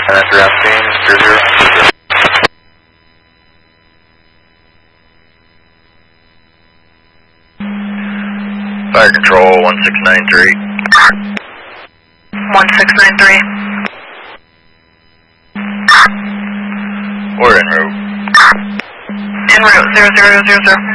And that's around scene, 00. Fire control, 1693. 1693. We're en route. En route, 0000.